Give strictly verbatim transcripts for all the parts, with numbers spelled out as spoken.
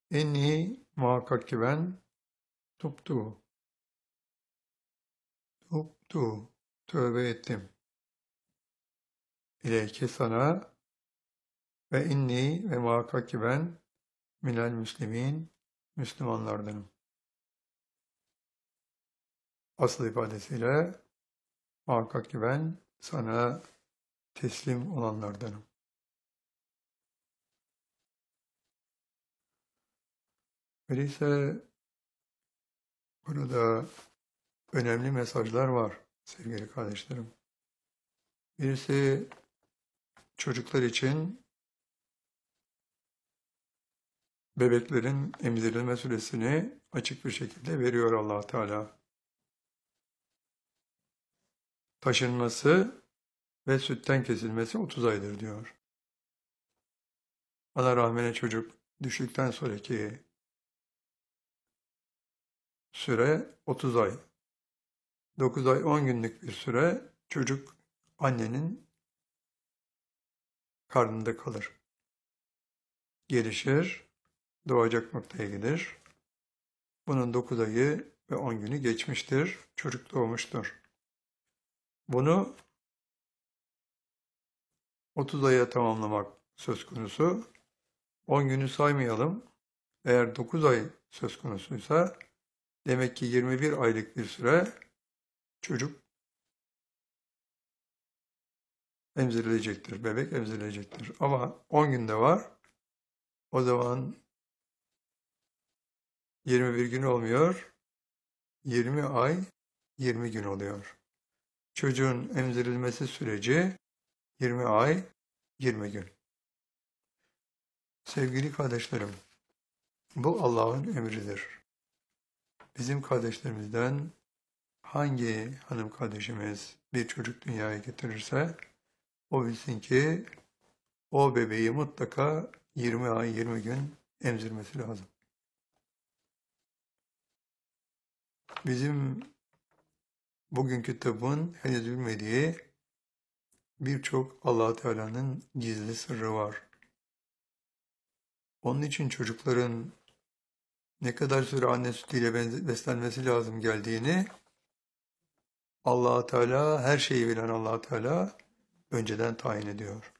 İnni muhakkak ki ben tuptu, tuptu, tövbe ettim. İleyke sana ve inni ve muhakkak ki ben minel müslimin, Müslümanlardanım. Asıl ifadesiyle muhakkak ki ben sana teslim olanlardanım. Öyleyse burada önemli mesajlar var sevgili kardeşlerim. Birisi çocuklar için bebeklerin emzirilme süresini açık bir şekilde veriyor Allah Teala. Taşınması ve sütten kesilmesi otuz aydır diyor. Ana rahmine çocuk düştükten sonraki süre otuz ay. dokuz ay on günlük bir süre çocuk annenin karnında kalır. Gelişir, doğacak noktaya gelir. Bunun dokuz ayı ve on günü geçmiştir. Çocuk doğmuştur. Bunu otuz aya tamamlamak söz konusu. on günü saymayalım. Eğer dokuz ay söz konusuysa demek ki yirmi bir aylık bir süre çocuk emzirilecektir, bebek emzirilecektir. Ama on günde var, o zaman yirmi bir gün olmuyor, yirmi ay, yirmi gün oluyor. Çocuğun emzirilmesi süreci yirmi ay, yirmi gün. Sevgili kardeşlerim, bu Allah'ın emridir. Bizim kardeşlerimizden hangi hanım kardeşimiz bir çocuk dünyaya getirirse, o bilsin ki o bebeği mutlaka yirmi ay, yirmi gün emzirmesi lazım. Bizim bugünkü tıbbın henüz bilmediği birçok Allah Teala'nın gizli sırrı var. Onun için çocukların ne kadar süre anne sütüyle beslenmesi lazım geldiğini Allah Teala, her şeyi bilen Allah Teala önceden tayin ediyor.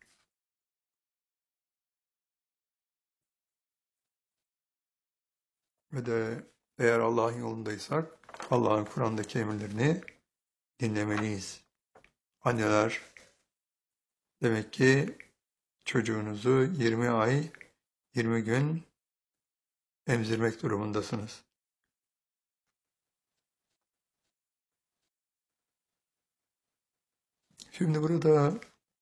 Ve de eğer Allah'ın yolundaysak Allah'ın Kur'an'daki emirlerini dinlemeliyiz. Anneler, demek ki çocuğunuzu yirmi ay, yirmi gün emzirmek durumundasınız. Şimdi burada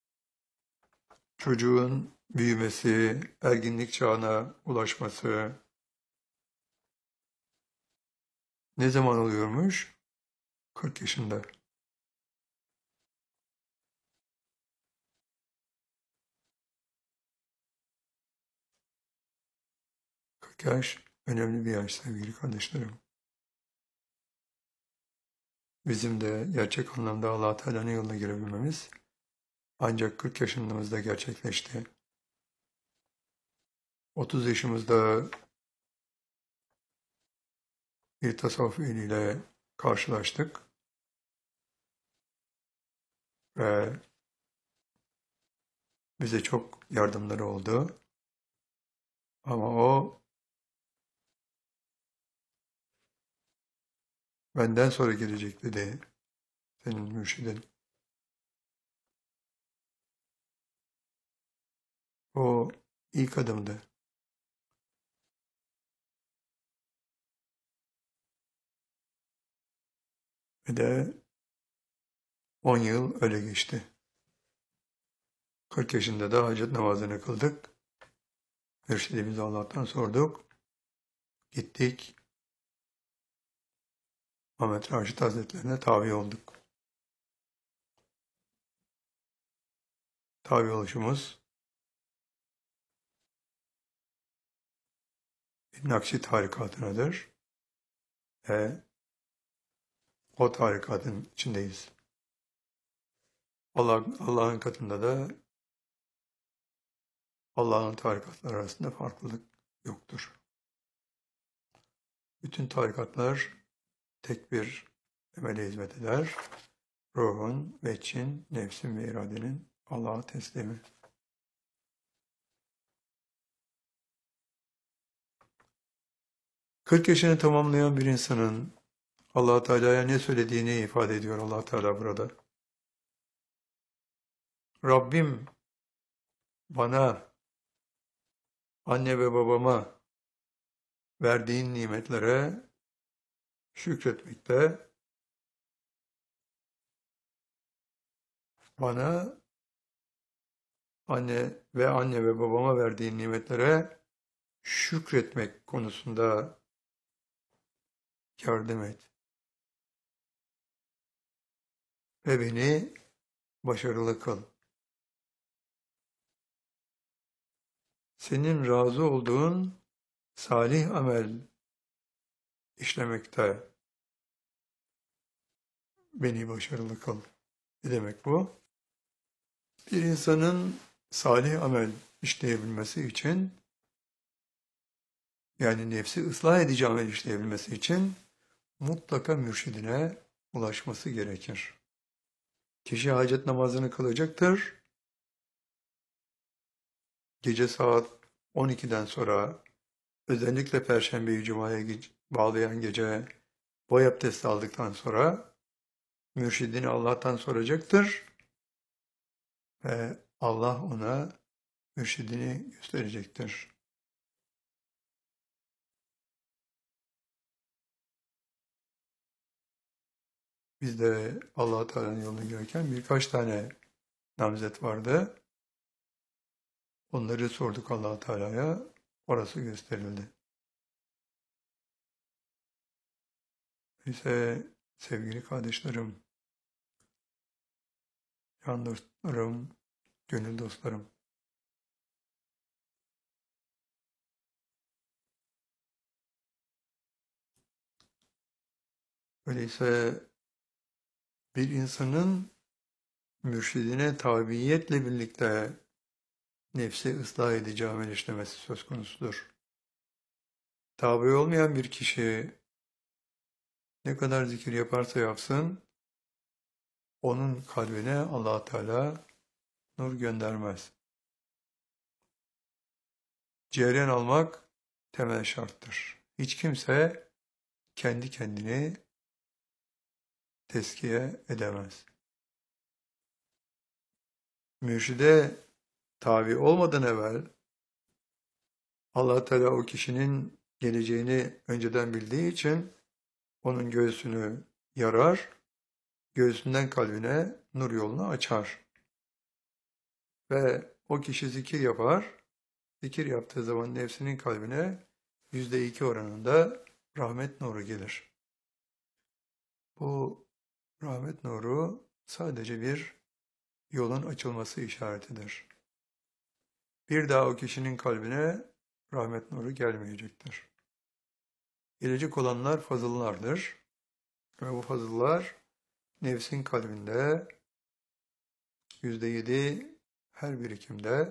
çocuğun büyümesi, erginlik çağına ulaşması ne zaman oluyormuş? kırk yaşında. kırk yaş önemli bir yaş sevgili kardeşlerim. Bizim de gerçek anlamda Allah Teala'nın yoluna girebilmemiz ancak kırk yaşımızda gerçekleşti. otuz yaşımızda bir tasavvuf eliyle karşılaştık ve bize çok yardımları oldu. Ama o benden sonra gelecek dedi senin mürşidin. O ilk adımdı. Ve de on yıl öyle geçti. kırk yaşında da hacet namazını kıldık. Mürşidimizi Allah'tan sorduk. Gittik. Ahmet Raşit Hazretlerine tabi olduk. Tabi oluşumuz Nakşi tarikatınadır. Ve o tarikatın içindeyiz. Allah, Allah'ın katında da Allah'ın tarikatları arasında farklılık yoktur. bütün tarikatlar tek bir emele hizmet eder. Ruhun, veçin, nefsin ve iradenin Allah'a teslimi. kırk yaşını tamamlayan bir insanın Allah Teala'ya ne söylediğini ifade ediyor Allah Teala burada. Rabbim bana, anne ve babama verdiğin nimetlere şükretmekte, bana anne ve anne ve babama verdiğin nimetlere şükretmek konusunda yardım et. Ve beni başarılı kıl. Senin razı olduğun salih amel işlemekte beni başarılı kıl. Ne demek bu? Bir insanın salih amel işleyebilmesi için, yani nefsi ıslah edici amel işleyebilmesi için mutlaka mürşidine ulaşması gerekir. Kişi hacet namazını kılacaktır. Gece saat on ikiden sonra, özellikle Perşembeyi Cuma'ya bağlayan gece boy abdesti aldıktan sonra mürşidini Allah'tan soracaktır ve Allah ona mürşidini gösterecektir. Biz de Allah Teala'nın yoluna girerken birkaç tane namzet vardı. Onları sorduk Allah Teala'ya, orası gösterildi. İşte sevgili kardeşlerim, can dostlarım, gönül dostlarım, öyleyse bir insanın mürşidine tabiiyetle birlikte nefsi ıslah edici amel işlemesi söz konusudur. Tabi olmayan bir kişi ne kadar zikir yaparsa yapsın, onun kalbine Allah Teala nur göndermez. Cereyan almak temel şarttır. Hiç kimse kendi kendini teskiye edemez. Mürşide tabi olmadan evvel Allah Teala o kişinin geleceğini önceden bildiği için onun göğsünü yarar, göğsünden kalbine nur yolunu açar. Ve o kişi zikir yapar, zikir yaptığı zaman nefsinin kalbine yüzde iki oranında rahmet nuru gelir. Bu rahmet nuru sadece bir yolun açılması işaretidir. Bir daha o kişinin kalbine rahmet nuru gelmeyecektir. Gelecek olanlar fazıllardır. Ve bu fazıllar nefsin kalbinde yüzde yedi her birikimde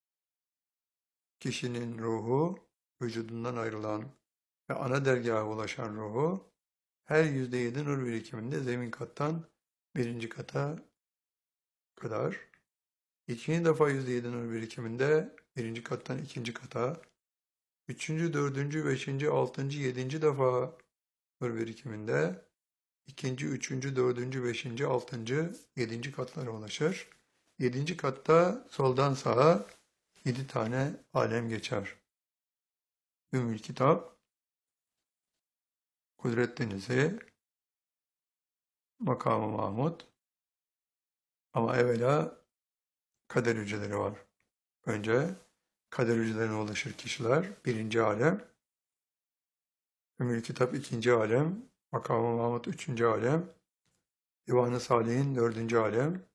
kişinin ruhu, vücudundan ayrılan ve ana dergaha ulaşan ruhu her yüzde yedi nur birikiminde zemin kattan birinci kata kadar, ikinci defa yüzde yedi nur birikiminde birinci kattan ikinci kata, üçüncü, dördüncü, beşinci, altıncı, yedinci defa nur birikiminde ikinci, üçüncü, dördüncü, beşinci, altıncı, yedinci katlara ulaşır. Yedinci katta soldan sağa yedi tane alem geçer. Ümmül Kitap, Kudret Denizi, Makamı Mahmud, ama evvela kader hücreleri var. Önce kader hücrelerine ulaşır kişiler, birinci alem, Ümmül Kitap ikinci alem, Makamı Mahmud üçüncü alem, Divan-ı Salih'in dördüncü alem,